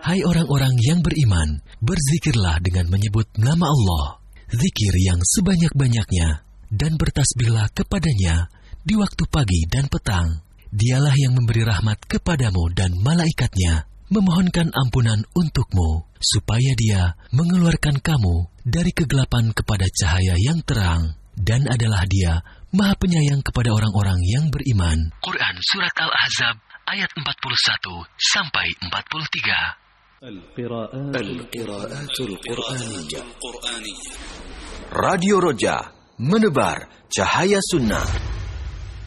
Hai orang-orang yang beriman, berzikirlah dengan menyebut nama Allah, zikir yang sebanyak-banyaknya, dan bertasbihlah kepadanya di waktu pagi dan petang. Dialah yang memberi rahmat kepadamu dan malaikatnya, memohonkan ampunan untukmu, supaya Dia mengeluarkan kamu dari kegelapan kepada cahaya yang terang, dan adalah Dia Maha Penyayang kepada orang-orang yang beriman. Quran Surat Al-Ahzab ayat 41 sampai 43. Al-Qira'atul Qur'aniyah. Radio Roja, menebar cahaya sunnah.